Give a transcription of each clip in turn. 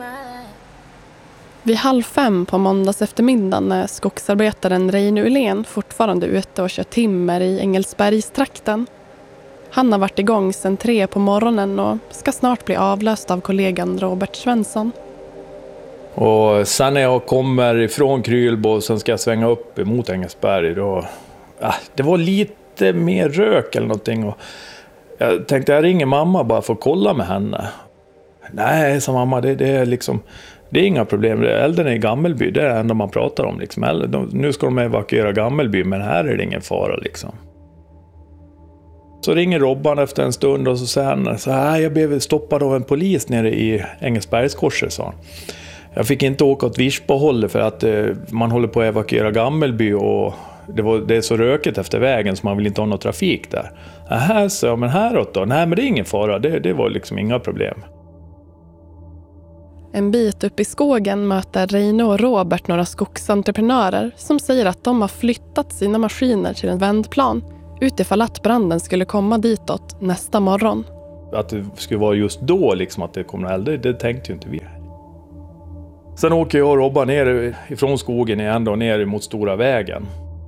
Vid 4:30 på måndags eftermiddagen är skogsarbetaren Reine Ulén fortfarande ute och kör timmer i Engelsbergstrakten. Han har varit igång sedan 3 på morgonen och ska snart bli avlöst av kollegan Robert Svensson. Och sen när jag kommer ifrån Krylbo och sen ska jag svänga upp mot Engelsberg då, det var lite mer rök eller någonting. Och jag tänkte jag ringer mamma bara för att kolla med henne. Nej, sa mamma, det är liksom... Det är inga problem. Elden är i Gammelby, det är det enda man pratar om. Liksom. Nu ska de evakuera Gammelby, men här är det ingen fara. Liksom. Så ringer Robban efter en stund och så säger han så här: jag blev stoppad av en polis nere i Engelsbergskorset, sa han. Jag fick inte åka åt Virsbohåll för att man håller på att evakuera Gammelby och det är så rökigt efter vägen så man vill inte ha någon trafik där. Här, så men häråt då? Nej, men det är ingen fara. Det var liksom inga problem. En bit upp i skogen möter Reine och Robert några skogsentreprenörer som säger att de har flyttat sina maskiner till en vändplan utifall att branden skulle komma ditåt nästa morgon. Att det skulle vara just då liksom att det kommer att elda, det tänkte ju inte vi. Sen åker jag och Robban ner ifrån skogen igen och ner mot stora vägen.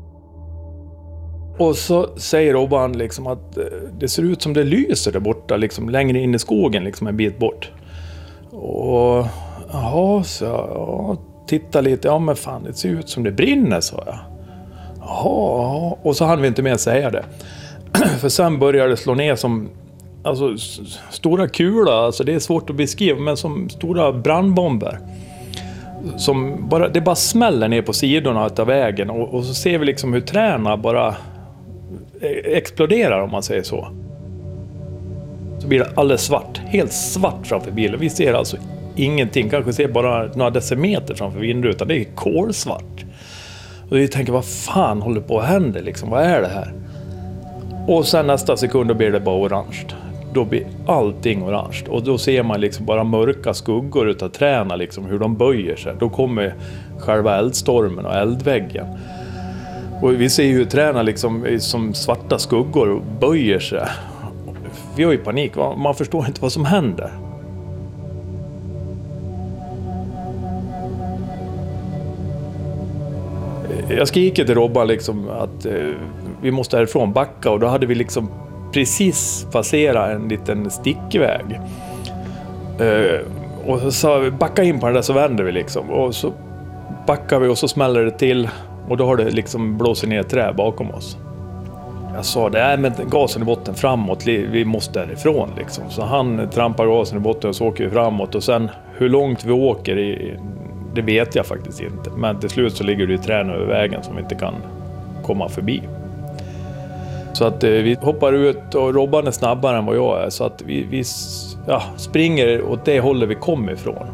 Och så säger Robban liksom att det ser ut som det lyser där borta, liksom längre in i skogen, liksom en bit bort. Och jaha, så jag titta lite, ja men fan, det ser ut som det brinner, sa jag. Jaha, och så hann vi inte mer säga det. För sen började det slå ner som alltså, stora kulor, alltså det är svårt att beskriva, men som stora brandbomber. Som det bara smäller ner på sidorna av vägen och så ser vi liksom hur träna bara exploderar, om man säger så. Så blir det alldeles svart, helt svart framför bilen. Vi ser alltså ingenting, kanske ser bara några decimeter framför vindrutan. Det är kolsvart. Och vi tänker, vad fan håller på att hända liksom? Vad är det här? Och sen nästa sekund då blir det bara orange. Då blir allting orange. Och då ser man liksom bara mörka skuggor utav träna liksom, hur de böjer sig. Då kommer själva eldstormen och eldväggen. Och vi ser ju träna liksom som svarta skuggor böjer sig. Vi har ju panik, man förstår inte vad som händer. Jag skriker till Robban liksom att vi måste härifrån backa, och då hade vi liksom precis passerat en liten stickväg. Och så sa vi, backa in på den där så vänder vi liksom. Och så backar vi och så smäller det till, och då har det liksom blåst ner ett trä bakom oss. Jag sa det, men gasen i botten framåt, vi måste därifrån liksom. Så han trampar gasen i botten och så åker vi framåt, och sen hur långt vi åker det vet jag faktiskt inte. Men till slut så ligger det ju trän över vägen som vi inte kan komma förbi. Så att vi hoppar ut, och Robban är snabbare än vad jag är, så att vi springer åt det hållet vi kom ifrån.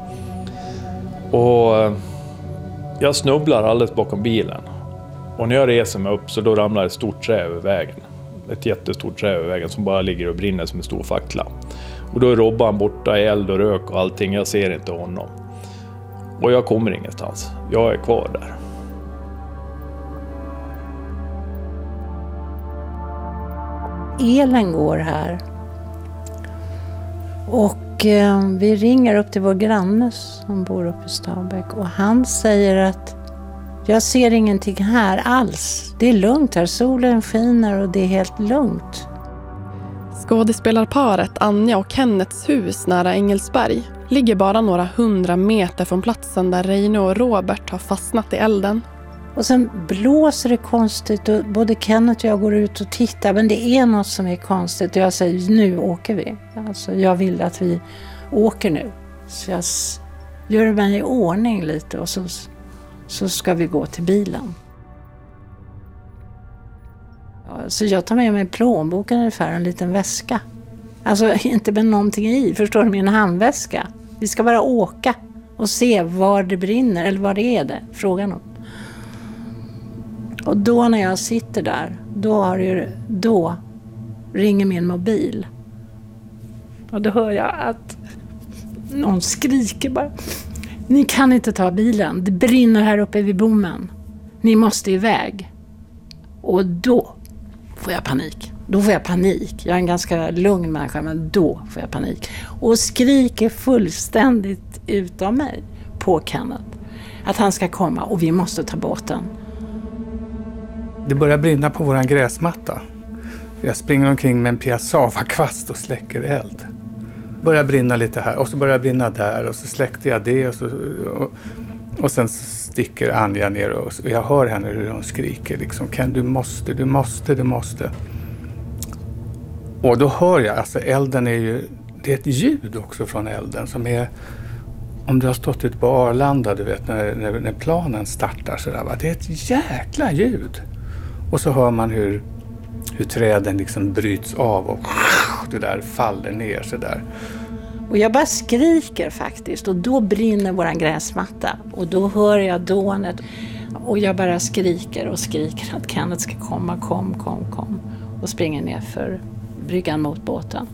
Och jag snubblar alldeles bakom bilen. Och när jag reser mig upp så då ramlar ett stort trä över vägen. Ett jättestort trä över vägen som bara ligger och brinner som en stor fackla. Och då är Robban borta i eld och rök och allting. Jag ser inte honom. Och jag kommer ingenstans. Jag är kvar där. Elen går här. Och vi ringer upp till vår granne som bor uppe i Stabäck. Och han säger att jag ser ingenting här alls. Det är lugnt här. Solen skiner och det är helt lugnt. Skådespelarparet Anja och Kennets hus nära Engelsberg ligger bara några 100 meter från platsen där Reine och Robert har fastnat i elden. Och sen blåser det konstigt och både Kenneth och jag går ut och tittar, men det är något som är konstigt. Och jag säger, nu åker vi. Alltså, jag vill att vi åker nu. Så jag gör mig i ordning lite och så ska vi gå till bilen. Så jag tar med mig plånboken ungefär, en liten väska. Alltså inte med någonting i, förstår du, min handväska. Vi ska bara åka och se var det brinner, eller vad det är det, frågan om. Och då när jag sitter där, då ringer min mobil. Och då hör jag att någon skriker bara, ni kan inte ta bilen, det brinner här uppe vid bommen. Ni måste iväg. Och då får jag panik. Då får jag panik. Jag är en ganska lugn människa, men då får jag panik. Och skriker fullständigt utav mig på Kenneth. Att han ska komma och vi måste ta båten. Det börjar brinna på våran gräsmatta. Jag springer omkring med en piassavakvast och släcker eld. Börjar brinna lite här och så börjar brinna där och så släckte jag det och sen sticker Anja ner och jag hör henne hur hon skriker liksom, Ken, du måste. Och då hör jag, alltså elden är ju, det är ett ljud också från elden som är, om du har stått ute på Arlanda, du vet, när planen startar sådär, va? Det är ett jäkla ljud. Och så hör man hur träden liksom bryts av och det där faller ner sådär. Och jag bara skriker faktiskt, och då brinner våran gräsmatta. Och då hör jag dånet och jag bara skriker och skriker att Kenneth ska komma, kom. Och springer ner för bryggan mot båten.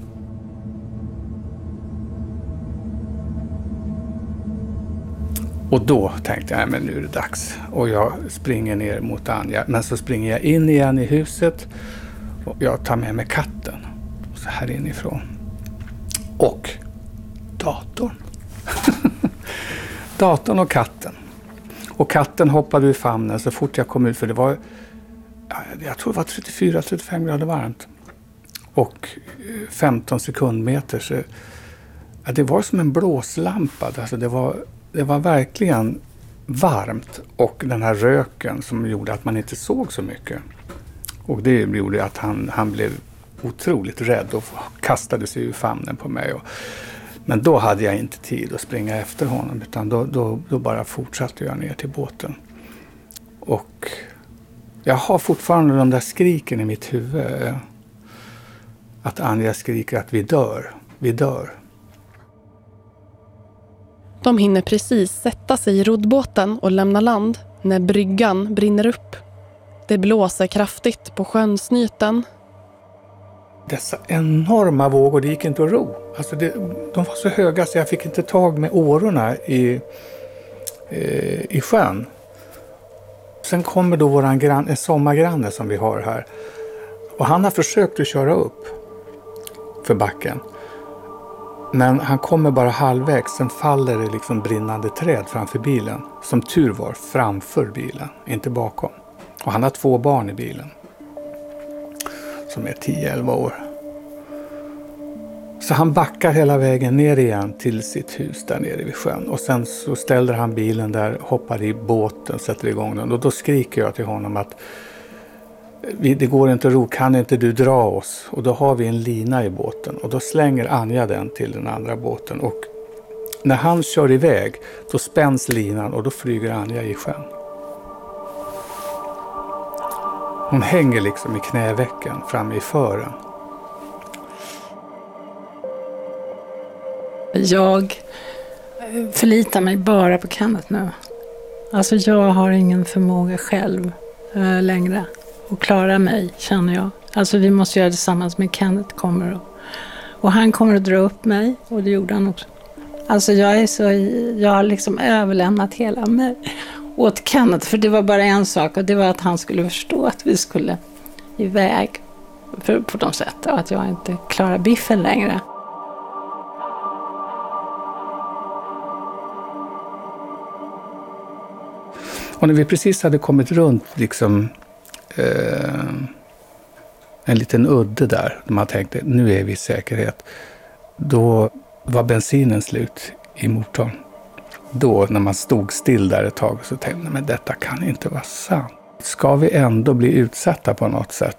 Och då tänkte jag, men nu är det dags. Och jag springer ner mot Anja. Men så springer jag in igen i huset. Och jag tar med mig katten. Så här inifrån. Och datorn. Datorn och katten. Och katten hoppade ur famnen så fort jag kom ut. För det var, jag tror det var 34-35 grader varmt. Och 15 sekundmeter. Så, det var som en blåslampa. Alltså det var verkligen varmt och den här röken som gjorde att man inte såg så mycket. Och det gjorde att han blev otroligt rädd och kastade sig ur famnen på mig. Men då hade jag inte tid att springa efter honom, utan då bara fortsatte jag ner till båten. Och jag har fortfarande de där skriken i mitt huvud. Att Anja skriker att vi dör. De hinner precis sätta sig i roddbåten och lämna land när bryggan brinner upp. Det blåser kraftigt på sjönsnyten. Dessa enorma vågor, det gick inte att ro. Alltså de var så höga så jag fick inte tag med årorna i sjön. Sen kommer då en sommargranne som vi har här. Och han har försökt att köra upp för backen. Men han kommer bara halvvägs, sen faller det liksom brinnande träd framför bilen. Som tur var framför bilen, inte bakom. Och han har 2 barn i bilen. Som är 10-11 år. Så han backar hela vägen ner igen till sitt hus där nere vid sjön. Och sen så ställer han bilen där, hoppar i båten, sätter igång den. Och då skriker jag till honom att det går inte att ro, kan inte du dra oss? Och då har vi en lina i båten. Och då slänger Anja den till den andra båten. Och när han kör iväg, då spänns linan och då flyger Anja i sjön. Hon hänger liksom i knävecken framme i fören. Jag förlitar mig bara på Kenneth nu. Alltså jag har ingen förmåga själv längre att klara mig, känner jag. Alltså vi måste göra det tillsammans med Kenneth kommer. Och han kommer att dra upp mig, och det gjorde han också. Alltså jag har liksom överlämnat hela mig åt Kenneth, för det var bara en sak, och det var att han skulle förstå att vi skulle iväg på de sätt, och att jag inte klarar biffen längre. Och när vi precis hade kommit runt liksom en liten udde där, man tänkte nu är vi i säkerhet, då var bensinen slut i motorn. Då när man stod still där ett tag så tänkte jag, men detta kan inte vara sant. Ska vi ändå bli utsatta på något sätt?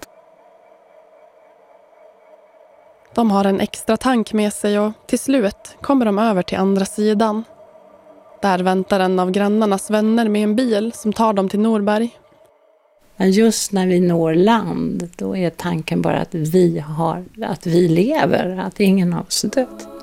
De har en extra tank med sig och till slut kommer de över till andra sidan. Där väntar en av grannarnas vänner med en bil som tar dem till Norberg. Men just när vi når land, då är tanken bara att vi lever, att ingen har oss dött.